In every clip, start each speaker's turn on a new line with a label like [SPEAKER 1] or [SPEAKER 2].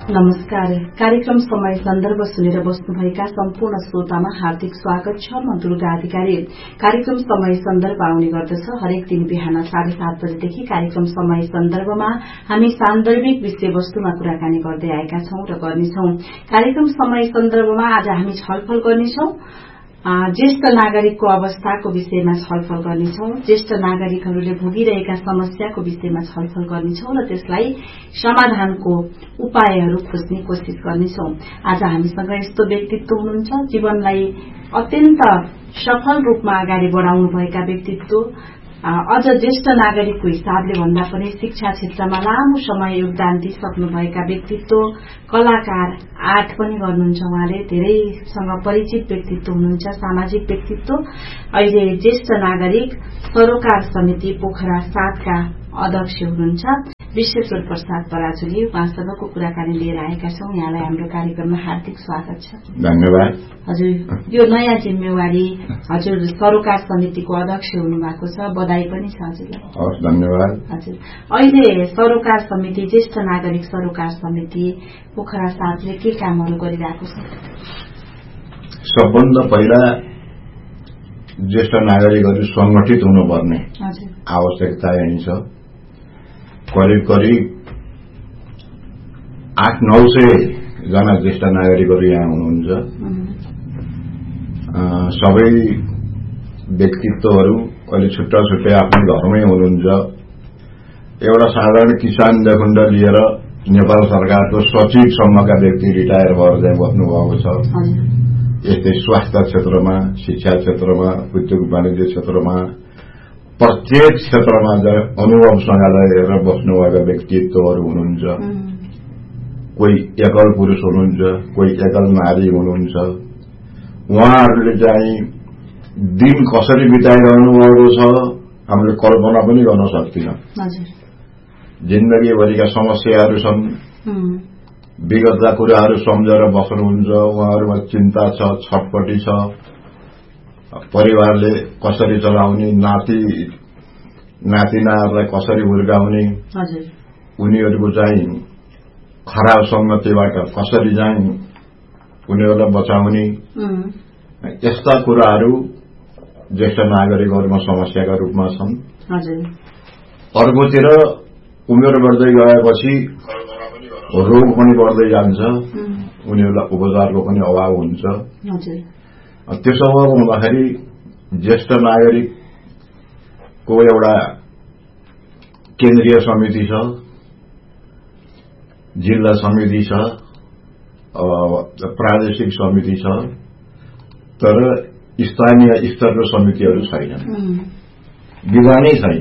[SPEAKER 1] नमस्कार। कार्यक्रम समय सन्दर्भ सुनेर बस्नुभएका सम्पूर्ण श्रोतामा हार्दिक स्वागत छ। म दुर्गा अधिकारी। कार्यक्रम समय सन्दर्भ आउने गर्दछ हरेक दिन बिहान 7:30 बजेदेखि। कार्यक्रम समय सन्दर्भमा हामी सान्दर्भिक विषयवस्तुमा कुराकानी गर्दै आएका छौं र गर्नेछौं। कार्यक्रम समय सन्दर्भमा आज हामी छलफल गर्नेछौं ज्येष्ठ नागरिकको अवस्थाको विषयमा छलफल गर्नेछौं। ज्येष्ठ नागरिकहरूले भोगिरहेका समस्याको विषयमा छलफल गर्नेछौं र त्यसलाई समाधानको उपायहरू खोज्ने कोशिश गर्नेछौं। आज हामीसँग यस्तो व्यक्तित्व हुनुहुन्छ जीवनलाई अत्यन्त सफल रूपमा अगाडि बढाउनुभएका व्यक्तित्व, अझ ज्येष्ठ नागरिकको हिसाबले भन्दा पनि शिक्षा क्षेत्रमा लामो समय योगदान दिइसक्नुभएका व्यक्तित्व, कलाकार, आर्ट पनि गर्नुहुन्छ। उहाँले धेरैसँग परिचित व्यक्तित्व हुनुहुन्छ, सामाजिक व्यक्तित्व। अहिले ज्येष्ठ नागरिक सरोकार समिति पोखरा 7 का अध्यक्ष हुनुहुन्छ विश्वेश्वर प्रसाद पराजुली। उहाँसँगको कुराकानी लिएर आएका छौं। यहाँलाई हाम्रो कार्यक्रममा हार्दिक स्वागत छ।
[SPEAKER 2] धन्यवाद।
[SPEAKER 1] हजुर, यो नयाँ जिम्मेवारी, हजुर सरोकार समितिको अध्यक्ष हुनुभएको छ, बधाई पनि छ हजुरलाई।
[SPEAKER 2] धन्यवाद।
[SPEAKER 1] हजुर, अहिले सरोकार समिति, ज्येष्ठ नागरिक सरोकार समिति पोखरा 7 ले के कामहरू गरिरहेको छ?
[SPEAKER 2] सबभन्दा पहिला ज्येष्ठ नागरिकहरू संगठित हुनुपर्ने आवश्यकता यही छ। करिब 800-900 जना ज्येष्ठ नागरिकहरू यहाँ हुनुहुन्छ। सबै व्यक्तित्वहरू अहिले छुट्टा छुट्टै आफ्नो घरमै हुनुहुन्छ। एउटा साधारण किसानदेखि लिएर नेपाल सरकारको सचिवसम्मका व्यक्ति रिटायर भएर चाहिँ बस्नुभएको छ। यस्तै स्वास्थ्य क्षेत्रमा, शिक्षा क्षेत्रमा, उद्योग वाणिज्य क्षेत्रमा, प्रत्येक क्षेत्रमा अनुभवसँग रहेर बस्नुभएका व्यक्तित्वहरू हुनुहुन्छ। कोही एकल पुरुष हुनुहुन्छ, कोही एकल नारी हुनुहुन्छ। उहाँहरूले चाहिँ दिन कसरी बिताइरहनु भएको छ हामीले कल्पना पनि गर्न सक्दैनौं। जिन्दगीभरिका समस्याहरू छन्, विगतका कुराहरू सम्झेर बस्नुहुन्छ। उहाँहरूमा चिन्ता छ, छटपटी छ, परिवारले कसरी चलाउने, नातिनाहरूलाई कसरी हुर्काउने, उनीहरूको चाहिँ खराब संगतिबाट कसरी चाहिँ उनीहरूलाई बचाउने, यस्ता कुराहरू ज्येष्ठ नागरिकहरूमा समस्याका रूपमा छन्। अर्कोतिर उमेर बढ्दै गएपछि रोग पनि बढ्दै जान्छ, उनीहरूलाई उपचारको पनि अभाव हुन्छ। त्यसो हुँदाखेरि ज्येष्ठ नागरिकको एउटा केन्द्रीय समिति छ, जिल्ला समिति छ, प्रादेशिक समिति छ, तर स्थानीय स्तरको समितिहरू छैनन्, विधानै छैन।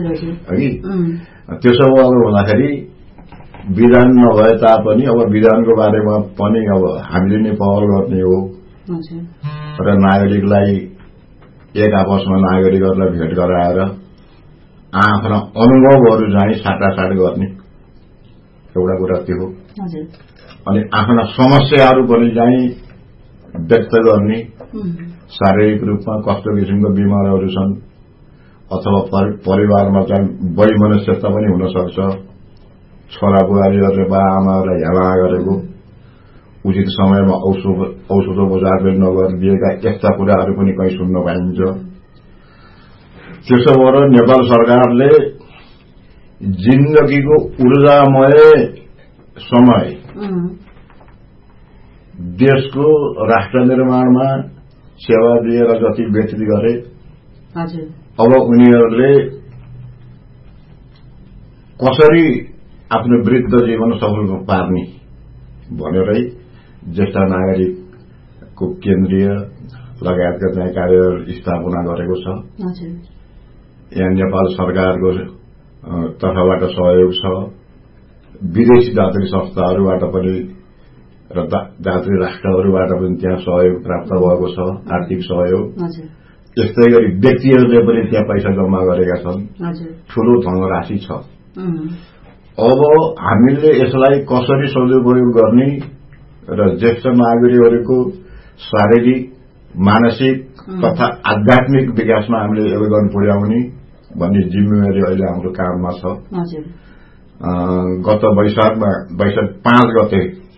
[SPEAKER 2] त्यसो हुँदाखेरि विधान नभए तापनि अब विधानको बारेमा पनि अब हामीले नै पहल गर्ने हो र नागरिकलाई एक आपसमा नागरिकहरूलाई भेट गराएर आफ्ना अनुभवहरू चाहिँ साटासाट गर्ने एउटा कुरा त्यो हो। अनि आफ्ना समस्याहरू पनि चाहिँ व्यक्त गर्ने, शारीरिक रूपमा कस्तो किसिमको बिमारहरू छन् अथवा परिवारमा चाहिँ वैमनस्यता पनि हुन सक्छ, छोरा बुहारीहरूले बा आमाहरूलाई हेला गरेको, उचित समयमा औषधोपचार पनि नगरिदिएका, यस्ता कुराहरू पनि कहीँ सुन्न पाइन्छ। त्यसो भएर नेपाल सरकारले जिन्दगीको ऊर्जामय समय देशको राष्ट्र निर्माणमा सेवा दिएर जति व्यतीत गरे, अब उनीहरूले कसरी आफ्नो वृद्ध जीवन सफल पार्ने भनेरै ज्येष्ठ नागरिकको केन्द्रीय लगायतका चाहिँ कार्यालय स्थापना गरेको छ। यहाँ नेपाल सरकारको तर्फबाट सहयोग छ, विदेशी दात्री संस्थाहरूबाट पनि र दात्री राष्ट्रहरूबाट पनि त्यहाँ सहयोग प्राप्त भएको छ, आर्थिक सहयोग। यस्तै गरी व्यक्तिहरूले पनि त्यहाँ पैसा जम्मा गरेका छन्, ठूलो धनराशि छ। अब हामीले यसलाई कसरी सदुपयोग गर्ने र ज्येष्ठ नागरिकहरूको शारीरिक, मानसिक तथा आध्यात्मिक विकासमा हामीले योगदान पुर्याउने भन्ने जिम्मेवारी अहिले हाम्रो काममा छ। गत वैशाख 5 गते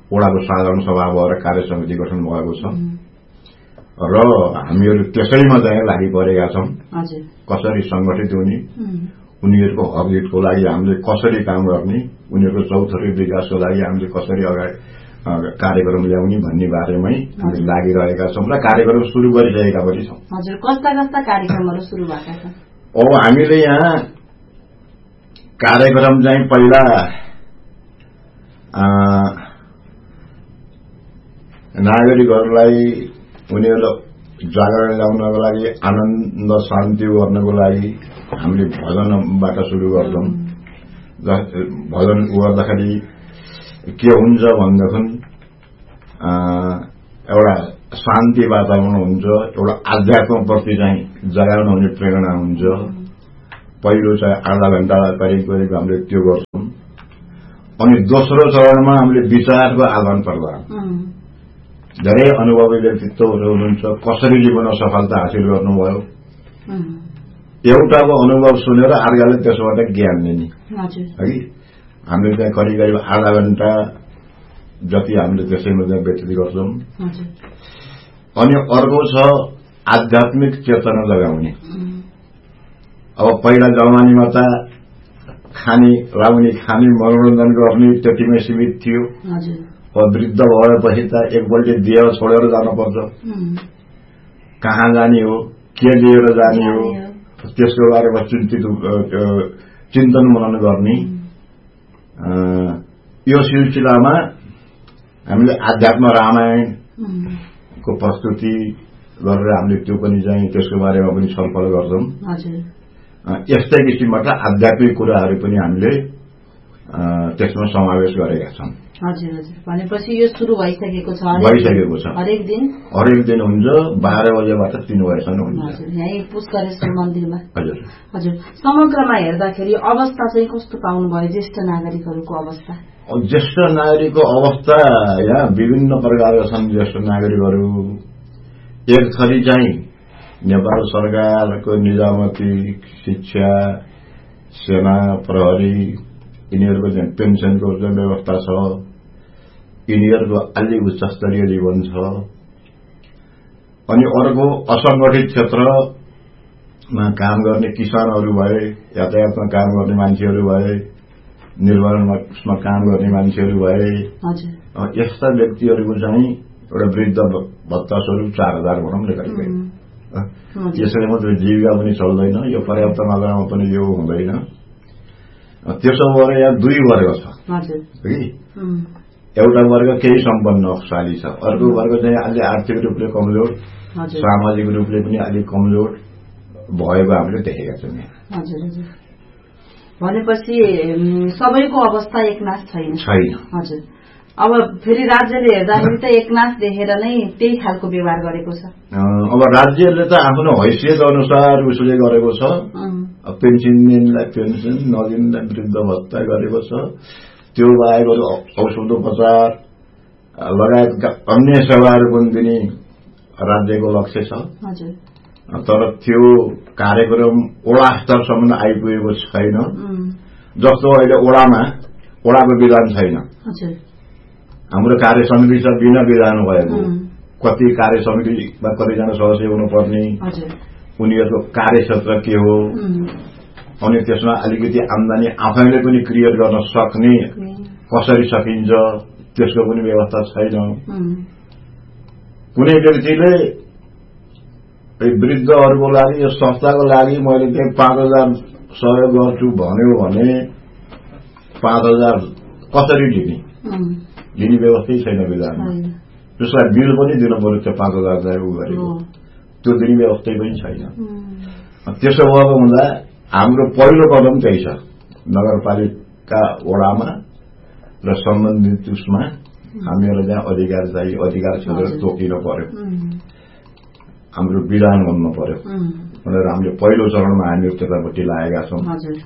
[SPEAKER 2] वडाको साधारण सभा भएर कार्य समिति गठन भएको छ र हामीहरू त्यसैमा चाहिँ लागि परेका छौं। कसरी संगठित हुने, उनीहरूको हकहितको लागि हामीले कसरी काम गर्ने, उनीहरूको चौथरी विकासको लागि हामीले कसरी अगाडि कार्यक्रम ल्याउने भन्ने बारेमै हामी लागिरहेका छौं र कार्यक्रम सुरु गरिरहेका पनि छौं।
[SPEAKER 1] हजुर, कस्ता कस्ता कार्यक्रमहरू सुरु भएका छन्?
[SPEAKER 2] अब हामीले यहाँ कार्यक्रम चाहिँ पहिला नागरिकहरूलाई उनीहरूलाई जागरण ल्याउनको लागि, आनन्द शान्ति गर्नको लागि हामीले भजनबाट सुरु गर्छौं। भजन गर्दाखेरि के हुन्छ भनेदेखि एउटा शान्ति वातावरण हुन्छ, एउटा आध्यात्मप्रति चाहिँ जागरण हुने प्रेरणा हुन्छ। पहिलो चाहिँ आधा घण्टा करिब करिब हामीले त्यो गर्छौं। अनि दोस्रो चरणमा हामीले विचारको आदान प्रदान, धेरै अनुभवी व्यक्तित्वहरू हुनुहुन्छ, कसरी जीवनमा सफलता हासिल गर्नुभयो, एउटाको अनुभव सुनेर अर्काले त्यसबाट ज्ञान लिने है। हामीले चाहिँ करिब करिब आधा घण्टा जति हामीले त्यसैमा चाहिँ व्यतीत गर्छौं। अनि अर्को छ आध्यात्मिक चेतना जगाउने। अब पहिला जमानीमा त खाने लाउने, खाने मनोरञ्जन गर्ने त्यतिमै सीमित थियो। वृद्ध भएपछि त एकपल्ट दिएर छोडेर जानुपर्छ, कहाँ जाने हो, के लिएर जाने हो, त्यसको बारेमा चिन्तन मनन गर्ने। यो सिलसिलामा हामीले आध्यात्म रामायणको प्रस्तुति गरेर हामीले त्यो पनि चाहिँ त्यसको बारेमा पनि छलफल गर्छौं। यस्तै किसिमबाट आध्यात्मिक कुराहरू पनि हामीले त्यसमा समावेश गरेका छौं।
[SPEAKER 1] हजुर हजुर, भनेपछि यो सुरु भइसकेको छ?
[SPEAKER 2] भइसकेको छ।
[SPEAKER 1] हरेक दिन
[SPEAKER 2] हुन्छ, 12 बजेबाट 3 बजेसम्म हुन्छ।
[SPEAKER 1] हजुर, यही पुष्करेश्वर मन्दिरमा।
[SPEAKER 2] हजुर
[SPEAKER 1] हजुर, समग्रमा हेर्दाखेरि अवस्था चाहिँ कस्तो पाउनुभयो ज्येष्ठ नागरिकहरूको अवस्था?
[SPEAKER 2] ज्येष्ठ नागरिकको अवस्था यहाँ विभिन्न प्रकारका छन्। ज्येष्ठ नागरिकहरू एक थरी चाहिँ नेपाल सरकारको निजामती, शिक्षा, सेना, प्रहरी यिनीहरूको चाहिँ पेन्सनको चाहिँ व्यवस्था छ। यिनीहरूको अलि उच्च स्तरीय जीवन छ। अनि अर्को असंगठित क्षेत्रमा काम गर्ने किसानहरू भए, यातायातमा काम गर्ने मान्छेहरू भए, निर्माणमा काम गर्ने मान्छेहरू भए, यस्ता व्यक्तिहरूको चाहिँ एउटा वृद्ध भत्ता स्वरूप 4000 भनौँ न करिब। यसरी मात्र जीविका पनि चल्दैन, यो पर्याप्त मात्रामा पनि यो हुँदैन। त्यसो भएर यहाँ 2 वर्ग छ। एउटा वर्ग केही सम्पन्नशाली छ, अर्को वर्ग चाहिँ अलि आर्थिक रूपले कमजोर, सामाजिक रूपले पनि अलिक कमजोर भएको हामीले देखेका छौँ।
[SPEAKER 1] भनेपछि सबैको अवस्था एकनाश छैन।
[SPEAKER 2] हजुर।
[SPEAKER 1] अब फेरि राज्यले हेर्दाखेरि त एकनाश देखेर नै त्यही खालको व्यवहार गरेको छ।
[SPEAKER 2] अब राज्यले त आफ्नो हैसियत अनुसार उसले गरेको छ। पेन्सन दिनलाई पेन्सन, नदिनलाई वृद्ध भत्ता गरेको छ। त्यो बाहेक औषधोपचार लगायतका अन्य सेवाहरू पनि दिने राज्यको लक्ष्य छ। तर त्यो कार्यक्रम वडा स्तरसम्म आइपुगेको छैन। जस्तो अहिले वडाको विधान छैन, हाम्रो कार्य समिति छ बिना विधान भएको। कति कार्य समितिमा कतिजना सदस्य हुनुपर्ने, उनीहरूको कार्यक्षेत्र के हो, अनि त्यसमा अलिकति आम्दानी आफैले पनि क्रिएट गर्न सक्ने कसरी सकिन्छ त्यसको पनि व्यवस्था छैन। कुनै व्यक्तिले वृद्धहरूको लागि यो संस्थाको लागि मैले चाहिँ 5000 सहयोग गर्छु भन्यो भने 5000 कसरी लिने व्यवस्थै छैन विधानमा। त्यसलाई बिल पनि दिनु पर्यो, त्यो 5000 चाहिँ उ गरेको त्यो दिने व्यवस्थै पनि छैन। त्यसो भएको हुँदा हाम्रो पहिलो कदम त्यही छ, नगरपालिका वडामा र सम्बन्धित उसमा हामीहरूलाई त्यहाँ अधिकार चाहियो, अधिकार क्षेत्र तोकिनु पर्यो, हाम्रो विधान हुनु पर्यो भनेर हामीले पहिलो चरणमा हामी त्यतापट्टि लागेका छौं।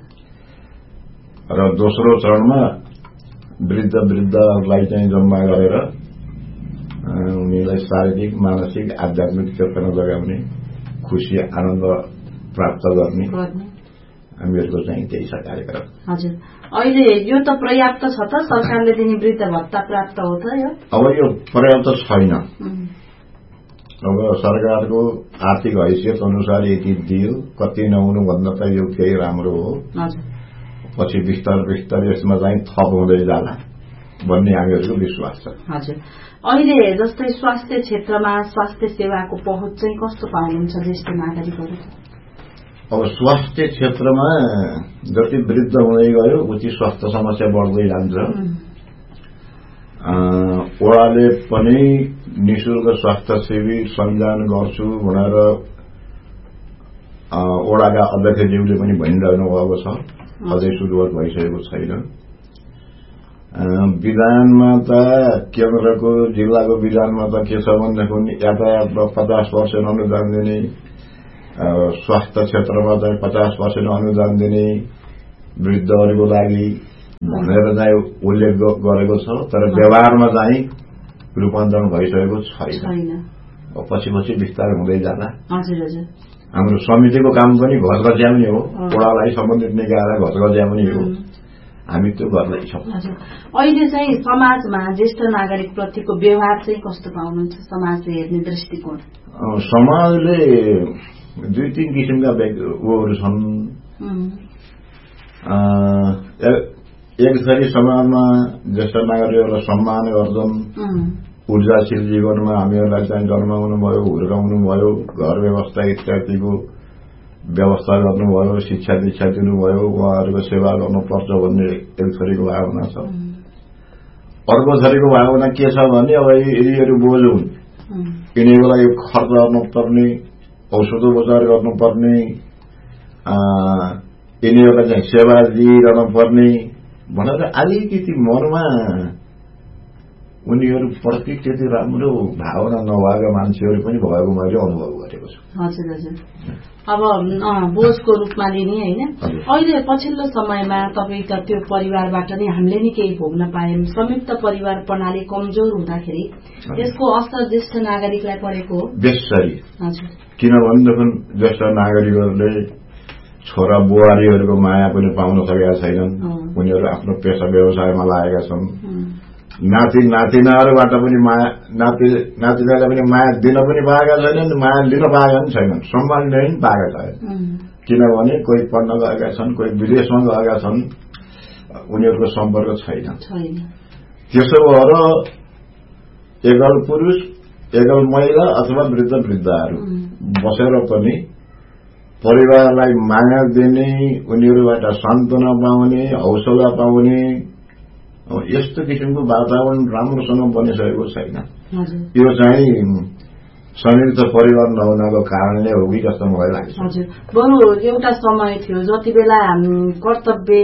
[SPEAKER 2] र दोस्रो चरणमा वृद्धहरूलाई चाहिँ जम्मा गरेर उनीहरूलाई शारीरिक, मानसिक, आध्यात्मिक चेतना जगाउने, खुशी आनन्द प्राप्त गर्ने हामीहरूको चाहिँ त्यही छ कार्यक्रम।
[SPEAKER 1] हजुर, अहिले यो त पर्याप्त छ त? सरकारले दिने वृद्ध भत्ता प्राप्त हो त यो?
[SPEAKER 2] अब यो पर्याप्त छैन। अब सरकारको आर्थिक हैसियत अनुसार यति दियो, कति नहुनु भन्दा त यो केही राम्रो हो। पछि बिस्तार यसमा चाहिँ थप हुँदै जाला भन्ने हामीहरूको विश्वास छ।
[SPEAKER 1] हजुर, अहिले जस्तै स्वास्थ्य क्षेत्रमा स्वास्थ्य सेवाको पहुँच चाहिँ कस्तो पाउनुहुन्छ ज्येष्ठ नागरिकहरू?
[SPEAKER 2] अब स्वास्थ्य क्षेत्रमा जति वृद्ध हुँदै गयो उति स्वास्थ्य समस्या बढ्दै जान्छ। वडाले पनि निःशुल्क स्वास्थ्य शिविर सञ्चालन गर्छु भनेर वडाका अध्यक्षज्यूले पनि भनिरहनु भएको छ, अझै सुरुवात भइसकेको छैन। विधानमा त केन्द्रको जिल्लाको विधानमा त के छ भन्दाखेरि यातायातमा 50% अनुदान दिने, स्वास्थ्य क्षेत्रमा चाहिँ 50% अनुदान दिने वृद्धहरूको लागि भनेर चाहिँ उल्लेख गरेको छ, तर व्यवहारमा चाहिँ रूपान्तरण भइसकेको छैन। पछि बिस्तारै हुँदै जाला। हाम्रो समितिको काम पनि घचघच्याउने हो, वडालाई सम्बन्धित निकायलाई घचघच्याउने हो, हामी त्यो गर्दैछौँ।
[SPEAKER 1] अहिले चाहिँ समाजमा ज्येष्ठ नागरिक प्रतिको व्यवहार चाहिँ कस्तो पाउनुहुन्छ? समाजले हेर्ने दृष्टिकोण?
[SPEAKER 2] समाजले 2-3 किसिमका उहरू छन्। एक थरी समाजमा ज्येष्ठ नागरिकहरूलाई सम्मान गर्छन्, ऊर्जाशील जीवनमा हामीहरूलाई चाहिँ जन्माउनु भयो, हुर्काउनु भयो, घर व्यवस्था इत्यादिको व्यवस्था गर्नुभयो, शिक्षा दीक्षा दिनुभयो, उहाँहरूको सेवा गर्नुपर्छ भन्ने एक थरीको भावना छ। अर्को थरीको भावना के छ भने अब यिनीहरू बोझ हुन्, यिनीहरूको लागि खर्च गर्नुपर्ने, औषधोपचार गर्नुपर्ने, यिनीहरूलाई चाहिँ सेवा दिइरहनु पर्ने भनेर अलिकति मनमा उनीहरू प्रति त्यति राम्रो भावना नभएका मान्छेहरू पनि भएको मैले अनुभव गरेको छु।
[SPEAKER 1] हजुर हजुर, अब बोझको रूपमा लिने होइन। अहिले पछिल्लो समयमा तपाईँ त त्यो परिवारबाट नै हामीले नि केही भोग्न पायौं। संयुक्त परिवार प्रणाली कमजोर हुँदाखेरि यसको असर ज्येष्ठ नागरिकलाई परेको हो बेसरी।
[SPEAKER 2] हजुर, किनभनेदेखि ज्येष्ठ नागरिकहरूले छोरा बुहारीहरूको माया पनि पाउन सकेका छैनन्। उनीहरू आफ्नो पेसा व्यवसायमा लागेका छन्। नाति नातिनाहरूबाट पनि माया, नातिनाले पनि माया दिन पनि पाएका छैनन्, माया लिन पाएका पनि छैनन्, सम्मान लिन पनि पाएका छैनन्। किनभने कोही पढ्न गएका छन्, कोही विदेशमा गएका छन्, उनीहरूको सम्पर्क छैन। त्यसो भएर एकल पुरुष, एकल महिला अथवा वृद्ध वृद्धाहरू बसेर पनि परिवारलाई माया दिने, उनीहरूबाट सान्त्वना पाउने, हौसला पाउने यस्तो किसिमको वातावरण राम्रोसँग बनिसकेको छैन। यो चाहिँ संयुक्त परिवार नहुनाको कारणले हो कि जस्तो मलाई लाग्छ।
[SPEAKER 1] हजुर, बरु एउटा समय थियो जति बेला कर्तव्य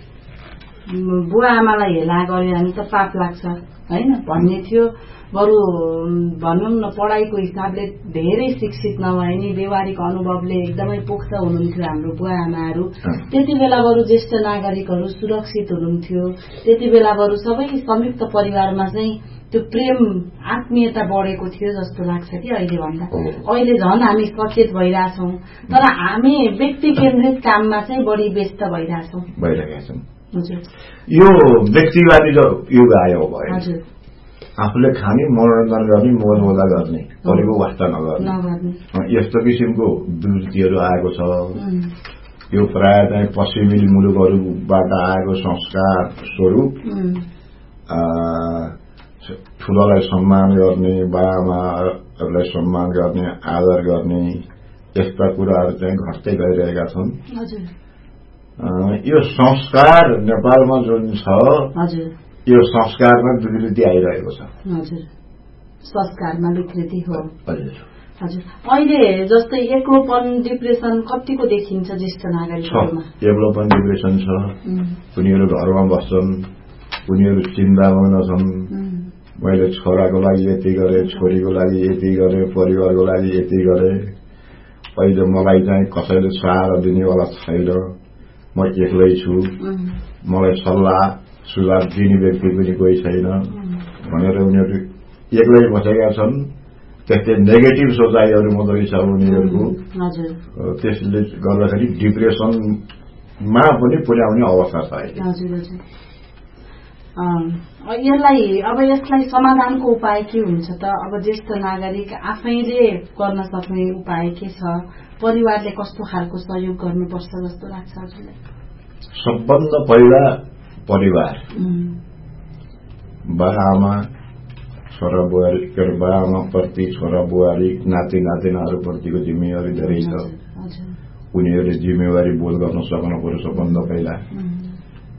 [SPEAKER 1] बुवा आमालाई हेला गरे भने त पाप लाग्छ होइन भन्ने थियो। बरु भनौं न पढाइको हिसाबले धेरै शिक्षित नभए नि व्यवहारिक अनुभवले एकदमै पोख्त हुनुहुन्थ्यो हाम्रो बुवा आमाहरू। त्यति बेला बरु ज्येष्ठ नागरिकहरू सुरक्षित हुनुहुन्थ्यो। त्यति बेला बरु सबै संयुक्त परिवारमा चाहिँ त्यो प्रेम आत्मीयता बढेको थियो जस्तो लाग्छ कि अहिले भन्दा। अहिले झन् हामी सचेत भइरहेछौँ, तर हामी व्यक्ति केन्द्रित काममा चाहिँ बढी व्यस्त भइरहेछौँ।
[SPEAKER 2] हजुर, यो व्यक्तिवादी युग आयो भयो। हजुर, आफूले खाने, मनोरञ्जन गर्ने, मोलमोला गर्ने, अरूको वास्ता नगर्ने यस्तो किसिमको विवृत्तिहरू आएको छ। यो प्राय चाहिँ पश्चिमी मुलुकहरूबाट आएको संस्कार स्वरूप ठूलालाई सम्मान गर्ने, बाबामाहरूलाई सम्मान गर्ने, आदर गर्ने यस्ता कुराहरू चाहिँ घट्दै गइरहेका छन्। यो संस्कार नेपालमा जुन छ यो संस्कारमा विकृति आइरहेको छ।
[SPEAKER 1] हजुर, संस्कारमा विकृति हो। हजुर, अहिले जस्तै एक्लोपन, डिप्रेसन कतिको देखिन्छ ज्येष्ठ नागरिकहरूमा?
[SPEAKER 2] एक्लोपन, डिप्रेसन छ। उनीहरू घरमा बस्छन्, उनीहरू चिन्तामा छन्। मैले छोराको लागि यति गरे, छोरीको लागि यति गरे, परिवारको लागि यति गरे, अहिले मलाई चाहिँ कसैले सहारा दिनेवाला छैन, म एक्लै छु, मलाई सल्लाह सुझाव दिने व्यक्ति पनि कोही छैन भनेर उनीहरू एक्लै बसेका छन्। त्यस्तै नेगेटिभ सोचाइहरू मात्रै छ उनीहरूको। त्यसले गर्दाखेरि डिप्रेसन पनि पुर्याउने अवस्था छ अहिले।
[SPEAKER 1] हजुर हजुर। यसलाई समाधानको उपाय के हुन्छ त? अब ज्येष्ठ नागरिक आफैले गर्न सक्ने उपाय के छ? परिवारले कस्तो खालको सहयोग गर्नुपर्छ जस्तो लाग्छ हजुरलाई?
[SPEAKER 2] सबभन्दा पहिला परिवार, बाआमा छोरा बुहारी, बाआमा प्रति छोरा बुहारी नाति नातिनाहरूप्रतिको जिम्मेवारी धेरै छ। उनीहरूले जिम्मेवारी बोध गर्न सक्नु पर्यो सबभन्दा पहिला।